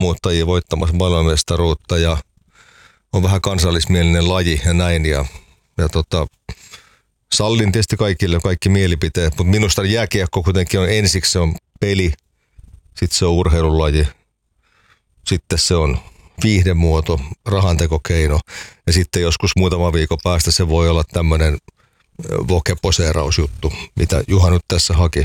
maahanmuuttajia voittamassa maailmanmestaruutta ja on vähän kansallismielinen laji ja näin. Ja sallin tietysti kaikille kaikki mielipiteet, mutta minusta jääkiekko kuitenkin on ensiksi se on peli, sitten se on urheilulaji, sitten se on viihdemuoto, rahantekokeino ja sitten joskus muutama viikon päästä se voi olla tämmöinen vokeposeerausjuttu, mitä Juha nyt tässä haki.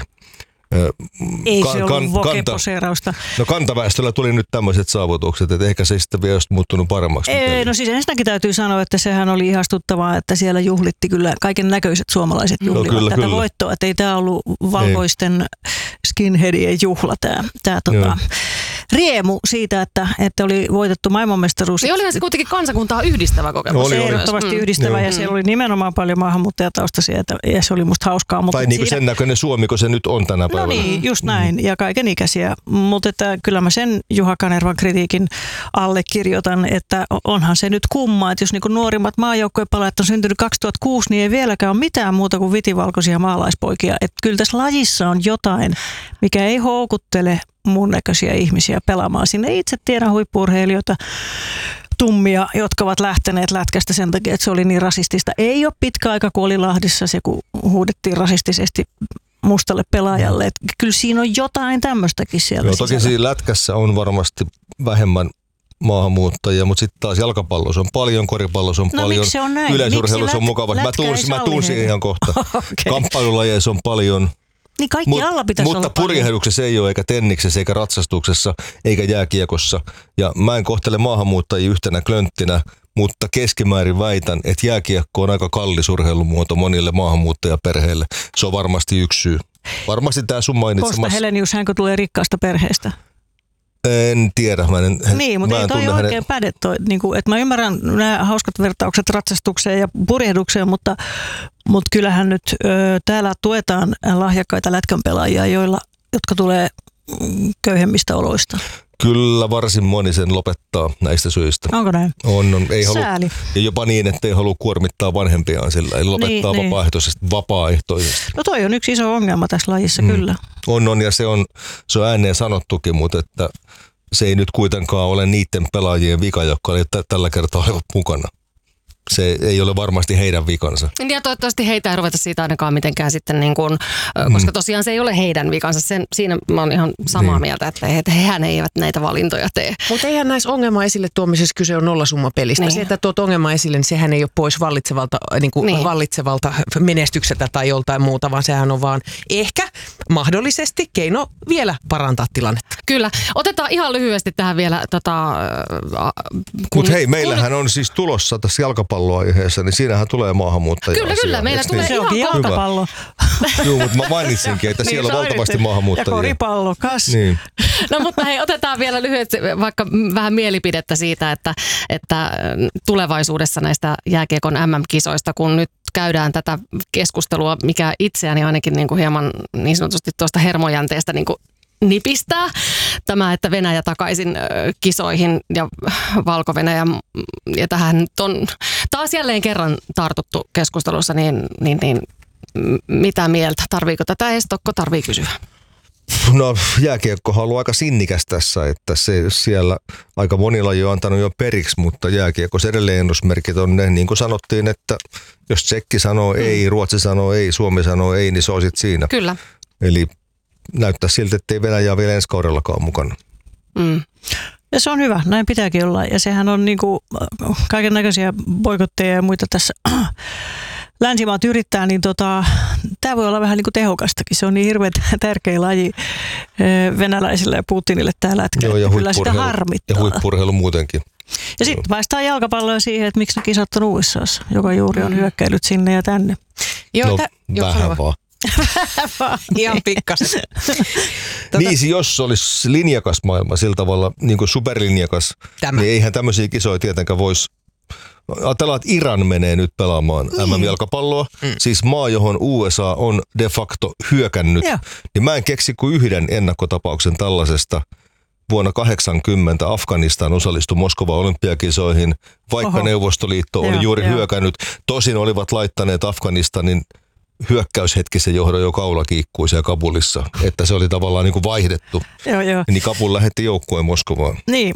Ei se ollut vokeposeerausta. Kantaväestöllä tuli nyt tämmöiset saavutukset, että ehkä se sitten vielä muuttunut paremmaksi. Ei, no siis ensinnäkin täytyy sanoa, että sehän oli ihastuttavaa, että siellä juhlitti kyllä kaiken näköiset suomalaiset juhlivat tätä voittoa. Että ei tämä ollut valkoisten skinheadien juhla tämä riemu siitä, että oli voitettu maailmanmestaruus. Niin olihan se kuitenkin kansakuntaa yhdistävä kokemus. Se ehdottomasti yhdistävä ja siellä oli nimenomaan paljon maahanmuuttajataustaisia ja se oli musta hauskaa. Mutta tai niin kuin sen näköinen Suomi, kun se nyt on tänä päivänä. No niin, just näin ja kaiken ikäisiä. Mutta että kyllä mä sen Juha Kanervan kritiikin allekirjoitan, että onhan se nyt kummaa, että jos niin kuin nuorimmat maajoukkuepelaajat on syntynyt 2006, niin ei vieläkään ole mitään muuta kuin vitivalkoisia maalaispoikia. Että kyllä tässä lajissa on jotain, mikä ei houkuttele mun näköisiä ihmisiä pelaamaan sinne. Itse tiedän huippu-urheilijoita, tummia, jotka ovat lähteneet lätkästä sen takia, että se oli niin rasistista. Ei ole pitkä aika, kun oli Lahdissa se, kun huudettiin rasistisesti mustalle pelaajalle. Että kyllä siinä on jotain tämmöistäkin siellä. Joo, toki siinä lätkässä on varmasti vähemmän maahanmuuttajia, mutta sitten taas jalkapallossa on paljon, koripallossa on paljon, yleisurheilussa on mukava. Mä tuun siihen ihan kohta. Okay. Kamppailulajeissa on paljon. Niin kaikki alla pitäisi olla mutta purjehduksessa ei ole, eikä tenniksessä, eikä ratsastuksessa, eikä jääkiekossa. Ja mä en kohtele maahanmuuttajia yhtenä klönttinä, mutta keskimäärin väitän, että jääkiekko on aika kallis urheilumuoto monille maahanmuuttajaperheille. Se on varmasti yksi syy. Varmasti tämä sun mainitsemassa. Kosta Helenius, hänkö tulee rikkaasta perheestä? En tiedä. Niin, mutta ei toi oikein päde. Että mä ymmärrän nämä hauskat vertaukset ratsastukseen ja purjehdukseen, mutta kyllähän nyt täällä tuetaan lahjakkaita lätkänpelaajia, jotka tulee köyhemmistä oloista. Kyllä varsin moni sen lopettaa näistä syistä. Onko näin? On. Ei Sääli. Ja jopa niin, että ei halua kuormittaa vanhempiaan sillä. Eli lopettaa vapaaehtoisesti. No toi on yksi iso ongelma tässä lajissa, kyllä. On ja se on ääneen sanottukin, mutta että se ei nyt kuitenkaan ole niiden pelaajien vika, jotka tällä kertaa olivat mukana. Se ei ole varmasti heidän vikansa. Ja toivottavasti heitä ei ruveta siitä ainakaan mitenkään sitten, niin kuin, koska tosiaan se ei ole heidän vikansa. Siinä mä oon ihan samaa mieltä, että hehän eivät näitä valintoja tee. Mutta eihän näissä ongelma esille tuomisessa kyse on nollasummapelistä. Niin. Se, että tuot ongelma esille, niin sehän ei ole pois vallitsevalta menestykseltä tai joltain muuta, vaan sehän on vaan ehkä mahdollisesti keino vielä parantaa tilannetta. Kyllä. Otetaan ihan lyhyesti tähän vielä Mutta hei, meillähän on siis tulossa tässä jalkapalloaiheessa, niin siinähän tulee maahanmuuttajia. Kyllä, meillä tulee ihan jalkapallo. Joo, mutta mä mainitsinkin, että siellä on valtavasti maahanmuuttajia. Ja koripallo, kas. Niin. No mutta hei, otetaan vielä lyhyesti vaikka vähän mielipidettä siitä, että tulevaisuudessa näistä jääkiekon MM-kisoista, kun nyt käydään tätä keskustelua, mikä itseäni ainakin niin kuin hieman niin sanotusti tuosta hermojänteestä niin kuin nipistää. Tämä, että Venäjä takaisin kisoihin ja Valko-Venäjä, ja tähän nyt on taas jälleen kerran tartuttu keskustelussa, niin mitä mieltä? Tarviiko tätä edes Tokko tarvii kysyä? No jääkiekkohan on ollut aika sinnikäs tässä, että se siellä aika moni laji on antanut jo periksi, mutta jääkiekossa edelleen ennusmerkit on ne, niin kuin sanottiin, että jos Tsekki sanoo ei, Ruotsi sanoo ei, Suomi sanoo ei, niin se on sitten siinä. Kyllä. Eli näyttää siltä, että ei Venäjää vielä ensi kaudellakaan mukana. Ja se on hyvä, näin pitääkin olla. Ja sehän on niinku kaiken näköisiä boikotteja ja muita tässä länsimaat yrittää, niin tämä voi olla vähän niinku tehokastakin. Se on niin hirveän tärkeä laji venäläisille ja Putinille tämä lätkä. Joo, ja kyllä sitä harmittaa. Ja huippu-urheilu muutenkin. Ja sitten päästään jalkapalloon siihen, että miksi ne kisat on USAssa, joka juuri on hyökkäillyt sinne ja tänne. Joo, vähän vaan. Ihan pikkasen. Niin, jos olisi linjakas maailma sillä tavalla, niin kuin superlinjakas, niin eihän tämmöisiä kisoja tietenkään voisi. Ajatellaan, että Iran menee nyt pelaamaan MM-jalkapalloa. Siis maa, johon USA on de facto hyökännyt. Niin mä en keksi kuin yhden ennakkotapauksen tällaisesta. Vuonna 1980 Afganistan osallistui Moskovan olympiakisoihin, vaikka Neuvostoliitto oli juuri hyökännyt. Tosin olivat laittaneet Afganistanin hyökkäyshetkisen johdon jo kaula kiikkui siellä Kabulissa, että se oli tavallaan niin kuin vaihdettu. Joo. Niin Kabul lähetti joukkueen Moskovaan. Niin,